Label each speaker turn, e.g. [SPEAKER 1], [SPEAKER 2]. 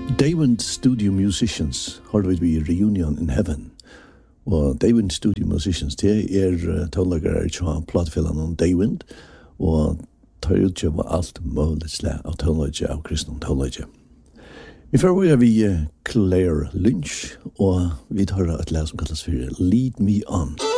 [SPEAKER 1] David Studio Musicians har vi Reunion in Heaven. Og David Studio Musicians, det tålagere til platefellene om David, og tar utgjøver alt mulig slag av tålagere av kristne tålagere. I forrige vi Claire Lynch, og vi tar et lag som kalles for Lead Me On.